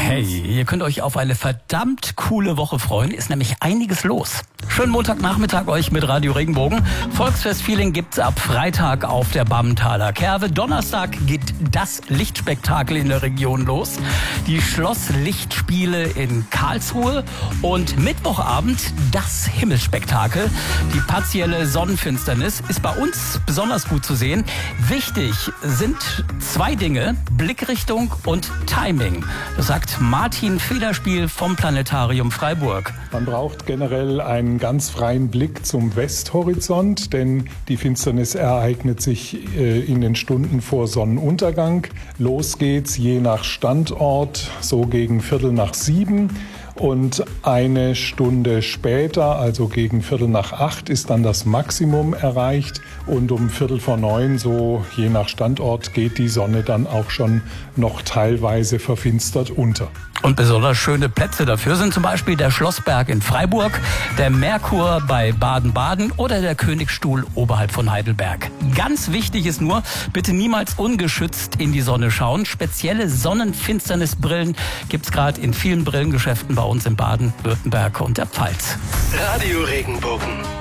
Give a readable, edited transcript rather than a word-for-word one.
Hey, ihr könnt euch auf eine verdammt coole Woche freuen. Ist nämlich einiges los. Schönen Montagnachmittag euch mit Radio Regenbogen. Volksfest-Feeling gibt's ab Freitag auf der Bammentaler Kerwe. Donnerstag geht das Lichtspektakel in der Region los. Die Schlosslichtspiele in Karlsruhe. Und Mittwochabend das Himmelsspektakel. Die partielle Sonnenfinsternis ist bei uns besonders gut zu sehen. Wichtig sind zwei Dinge: Blickrichtung und Timing. Das sagt Martin Federspiel vom Planetarium Freiburg. Man braucht generell einen ganz freien Blick zum Westhorizont, denn die Finsternis ereignet sich in den Stunden vor Sonnenuntergang. Los geht's je nach Standort so gegen 6:45. Und eine Stunde später, also gegen 7:45, ist dann das Maximum erreicht. Und um 8:45, so je nach Standort, geht die Sonne dann auch schon noch teilweise verfinstert unter. Und besonders schöne Plätze dafür sind zum Beispiel der Schlossberg in Freiburg, der Merkur bei Baden-Baden oder der Königsstuhl oberhalb von Heidelberg. Ganz wichtig ist nur, bitte niemals ungeschützt in die Sonne schauen. Spezielle Sonnenfinsternisbrillen gibt's gerade in vielen Brillengeschäften bei uns in Baden-Württemberg und der Pfalz. Radio Regenbogen.